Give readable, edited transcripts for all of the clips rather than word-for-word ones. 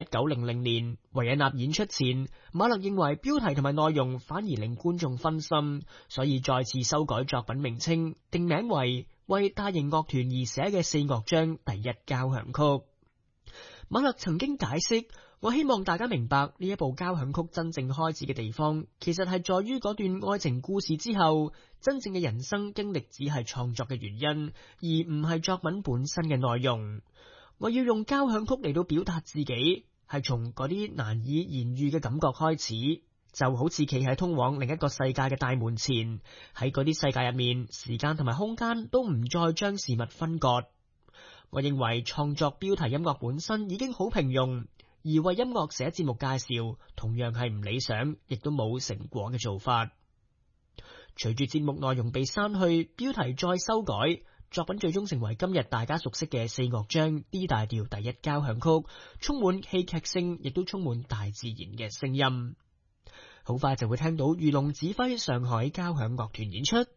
1900年維也納演出前，馬勒認為標題同埋內容反而令觀眾分心，所以再次修改作品名稱，定名為大型樂團而寫嘅4樂章第一交響曲。馬勒曾經解釋，我希望大家明白呢一部交響曲真正開始嘅地方，其實係在於嗰段愛情故事之後，真正嘅人生經歷只係創作嘅原因，而唔係作品本身嘅內容。我要用交響曲嚟到表達自己，係從嗰啲難以言喻嘅感覺開始，就好似企喺通往另一個世界嘅大門前，喺嗰啲世界入面，時間同埋空間都唔再將事物分割。我認為創作標題音樂本身已經好平庸，而為音樂寫節目介紹同樣係唔理想，亦都冇成果嘅做法。隨住節目內容被刪去，標題再修改，作品最終成為今日大家熟悉嘅4樂章 D 大調第一交響曲，充滿戲劇性，亦都充滿大自然嘅聲音。好快就會聽到御龍指揮上海交響樂團演出。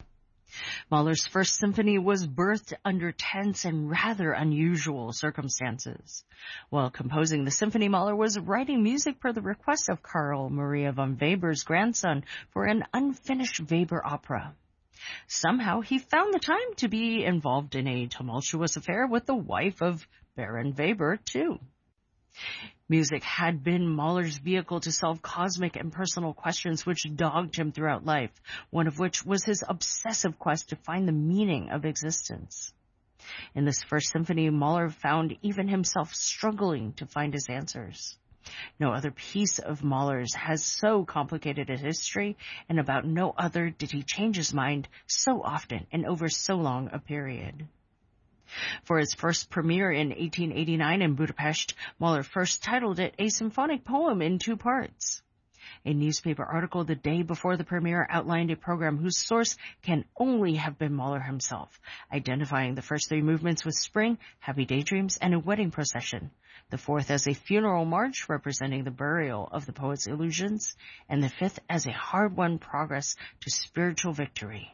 Mahler's First Symphony was birthed under tense and rather unusual circumstances. While composing the symphony, Mahler was writing music per the request of Karl Maria von Weber's grandson for an unfinished Weber opera. Somehow, he found the time to be involved in a tumultuous affair with the wife of Baron Weber, too. Music had been Mahler's vehicle to solve cosmic and personal questions which dogged him throughout life, one of which was his obsessive quest to find the meaning of existence. In this first symphony, Mahler found even himself struggling to find his answers. No other piece of Mahler's has so complicated a history, and about no other did he change his mind so often and over so long a period. For its first premiere in 1889 in Budapest, Mahler first titled it A Symphonic Poem in 2 parts. A newspaper article the day before the premiere outlined a program whose source can only have been Mahler himself, identifying the first 3 movements with Spring, Happy Daydreams, and a wedding procession, the 4th as a funeral march representing the burial of the poet's illusions, and the 5th as a hard-won progress to spiritual victory.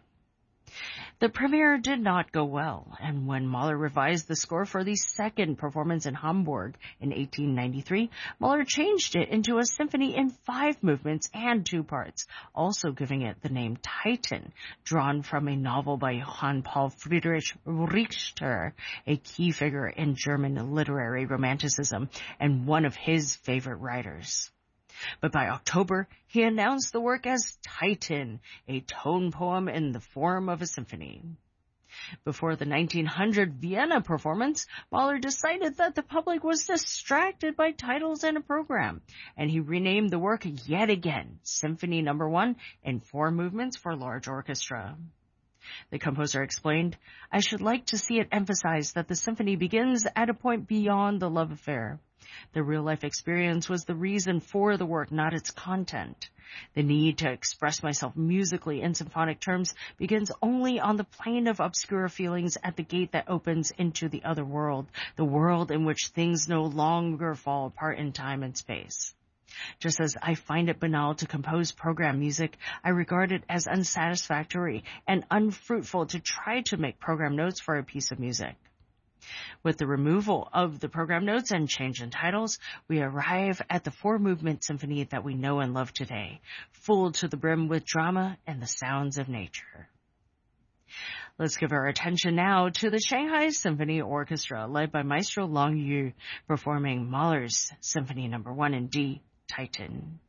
The premiere did not go well, and when Mahler revised the score for the second performance in Hamburg in 1893, Mahler changed it into a symphony in 5 movements and 2 parts, also giving it the name Titan, drawn from a novel by Johann Paul Friedrich Richter, a key figure in German literary romanticism and one of his favorite writers. But by October, he announced the work as Titan, a tone poem in the form of a symphony. Before the 1900 Vienna performance, Mahler decided that the public was distracted by titles and a program, and he renamed the work yet again, Symphony No. 1, in 4 movements for large orchestra. The composer explained, "I should like to see it emphasized that the symphony begins at a point beyond the love affair. The real-life experience was the reason for the work, not its content. The need to express myself musically in symphonic terms begins only on the plane of obscure feelings at the gate that opens into the other world, the world in which things no longer fall apart in time and space. Just as I find it banal to compose program music, I regard it as unsatisfactory and unfruitful to try to make program notes for a piece of music. With the removal of the program notes and change in titles, we arrive at the 4-movement symphony that we know and love today, full to the brim with drama and the sounds of nature." Let's give our attention now to the Shanghai Symphony Orchestra, led by Maestro Long Yu, performing Mahler's Symphony No. 1 in D, Titan.